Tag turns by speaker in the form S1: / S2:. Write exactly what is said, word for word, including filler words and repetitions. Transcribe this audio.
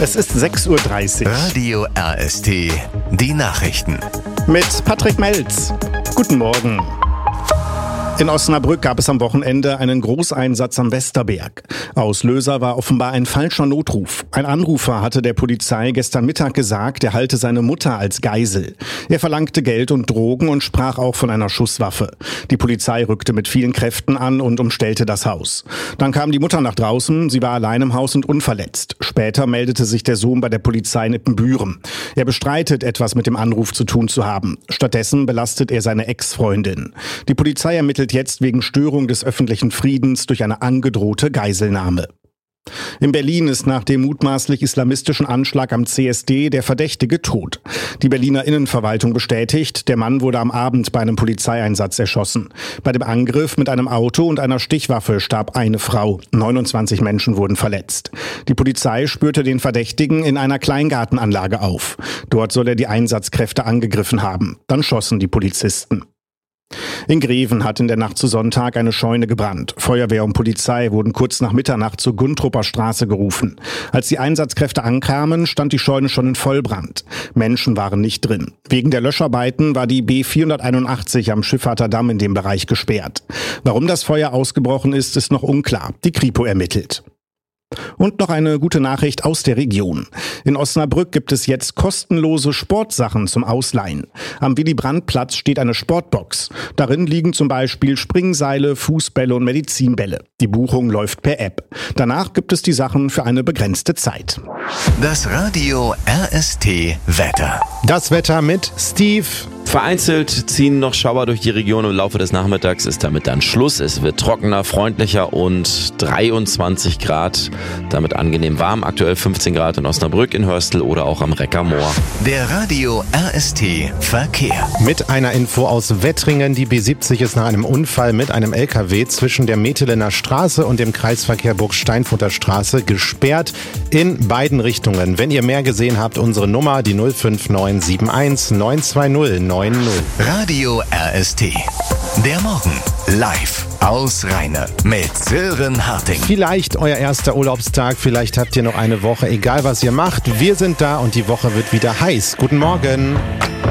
S1: Es ist sechs Uhr dreißig.
S2: Radio R S T, die Nachrichten.
S1: Mit Patrick Melz. Guten Morgen. In Osnabrück gab es am Wochenende einen Großeinsatz am Westerberg. Auslöser war offenbar ein falscher Notruf. Ein Anrufer hatte der Polizei gestern Mittag gesagt, er halte seine Mutter als Geisel. Er verlangte Geld und Drogen und sprach auch von einer Schusswaffe. Die Polizei rückte mit vielen Kräften an und umstellte das Haus. Dann kam die Mutter nach draußen, sie war allein im Haus und unverletzt. Später meldete sich der Sohn bei der Polizei in Ippenbüren. Er bestreitet, etwas mit dem Anruf zu tun zu haben. Stattdessen belastet er seine Ex-Freundin. Die Polizei ermittelt jetzt wegen Störung des öffentlichen Friedens durch eine angedrohte Geiselnahme. In Berlin ist nach dem mutmaßlich islamistischen Anschlag am C S D der Verdächtige tot. Die Berliner Innenverwaltung bestätigt, der Mann wurde am Abend bei einem Polizeieinsatz erschossen. Bei dem Angriff mit einem Auto und einer Stichwaffe starb eine Frau. neunundzwanzig Menschen wurden verletzt. Die Polizei spürte den Verdächtigen in einer Kleingartenanlage auf. Dort soll er die Einsatzkräfte angegriffen haben. Dann schossen die Polizisten. In Greven hat in der Nacht zu Sonntag eine Scheune gebrannt. Feuerwehr und Polizei wurden kurz nach Mitternacht zur Guntrupper Straße gerufen. Als die Einsatzkräfte ankamen, stand die Scheune schon in Vollbrand. Menschen waren nicht drin. Wegen der Löscharbeiten war die B vierhunderteinundachtzig am Schiffather Damm in dem Bereich gesperrt. Warum das Feuer ausgebrochen ist, ist noch unklar. Die Kripo ermittelt. Und noch eine gute Nachricht aus der Region. In Osnabrück gibt es jetzt kostenlose Sportsachen zum Ausleihen. Am Willy-Brandt-Platz steht eine Sportbox. Darin liegen zum Beispiel Springseile, Fußbälle und Medizinbälle. Die Buchung läuft per App. Danach gibt es die Sachen für eine begrenzte Zeit.
S2: Das Radio R S T Wetter.
S3: Das Wetter mit Steve.
S4: Vereinzelt ziehen noch Schauer durch die Region. Im Laufe des Nachmittags ist damit dann Schluss. Es wird trockener, freundlicher und dreiundzwanzig Grad. Damit angenehm warm. Aktuell fünfzehn Grad in Osnabrück, in Hörstel oder auch am Recker Moor.
S2: Der Radio R S T Verkehr.
S3: Mit einer Info aus Wettringen. Die B siebzig ist nach einem Unfall mit einem L K W zwischen der Metelener Straße und dem Kreisverkehr Burgsteinfurter Straße gesperrt in beiden Richtungen. Wenn ihr mehr gesehen habt, unsere Nummer, die null fünf neun sieben eins neun zwei null neun null.
S2: Radio R S T. Der Morgen live aus Rheine mit Sören Harting.
S3: Vielleicht euer erster Urlaubstag, vielleicht habt ihr noch eine Woche, egal was ihr macht. Wir sind da und die Woche wird wieder heiß. Guten Morgen.